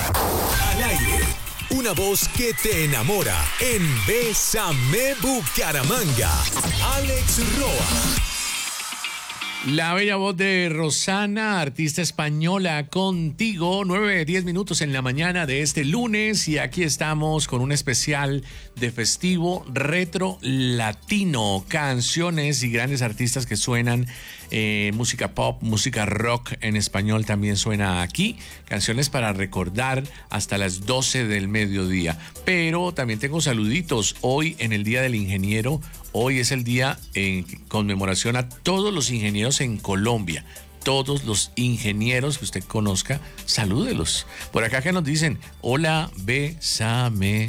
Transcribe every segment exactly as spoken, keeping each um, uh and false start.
Al aire, una voz que te enamora en Bésame Bucaramanga. Alex Roa. La bella voz de Rosana, artista española, contigo. nueve, diez minutos en la mañana de este lunes y aquí estamos con un especial de festivo retro latino. Canciones y grandes artistas que suenan, eh, música pop, música rock en español también suena aquí. Canciones para recordar hasta las doce del mediodía. Pero también tengo saluditos hoy en el Día del Ingeniero. Hoy es el día en conmemoración a todos los ingenieros en Colombia. Todos los ingenieros que usted conozca, salúdelos. Por acá que nos dicen, hola, bésame.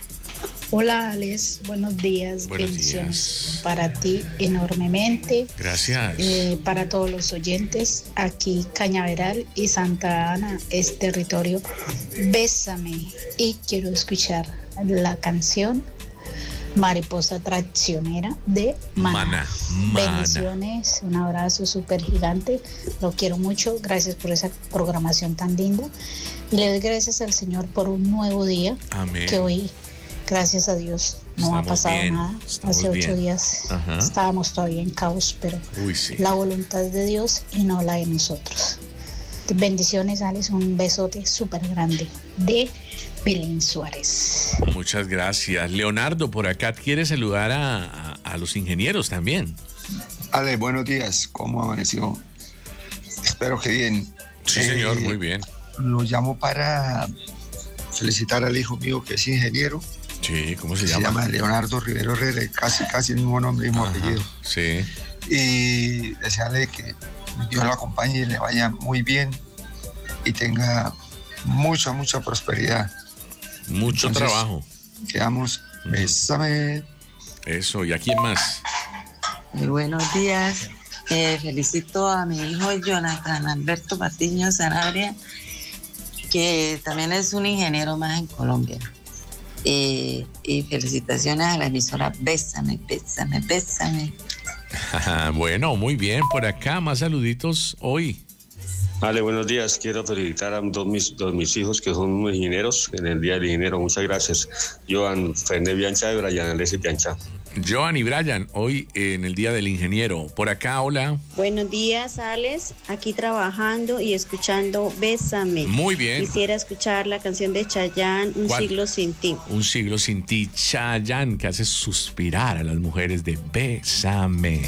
Hola, Alex. Buenos días. Buenos bendiciones días. Para ti enormemente. Gracias. Eh, para todos los oyentes, aquí Cañaveral y Santa Ana es territorio. Bésame. Y quiero escuchar la canción Mariposa Traicionera de Maná. Maná, Maná. Bendiciones, un abrazo súper gigante. Lo quiero mucho. Gracias por esa programación tan linda. Y le doy gracias al Señor por un nuevo día. Amén. Que hoy, gracias a Dios, no Estamos ha pasado bien, nada. estamos Hace ocho bien. días Ajá. estábamos todavía en caos, pero Uy, sí. la voluntad de Dios y no la de nosotros. Bendiciones, Alex. Un besote súper grande de Belén Suárez. Muchas gracias. Leonardo, por acá quiere saludar a, a, a los ingenieros también. Ale, buenos días. ¿Cómo amaneció? Espero que bien. Sí, Eh, señor, muy bien. Lo llamo para felicitar al hijo mío que es ingeniero. Sí, ¿cómo se Se llama? llama Leonardo Rivero Herrera, casi, casi el mismo nombre, mismo Ajá, apellido. sí. Y desearle que Dios lo acompañe y le vaya muy bien y tenga mucha, mucha prosperidad. Mucho Entonces, trabajo. Quedamos, bésame. Eso, ¿y a quién más? Muy buenos días. Eh, felicito a mi hijo Jonathan Alberto Patiño Sanabria, que también es un ingeniero más en Colombia. Eh, y felicitaciones a la emisora Bésame, Bésame, Bésame. Bueno, muy bien. Por acá, más saluditos hoy. Vale, buenos días. Quiero felicitar a dos mis, dos mis hijos que son ingenieros en el Día del Ingeniero. Muchas gracias. Joan Fernández Biancha y Brian Alexis Biancha. Joan y Brian, hoy en el Día del Ingeniero. Por acá, hola. Buenos días, Alex. Aquí trabajando y escuchando Bésame. Muy bien. Quisiera escuchar la canción de Chayanne, Un ¿Cuál? siglo sin ti. Un siglo sin ti, Chayanne, que hace suspirar a las mujeres de Bésame.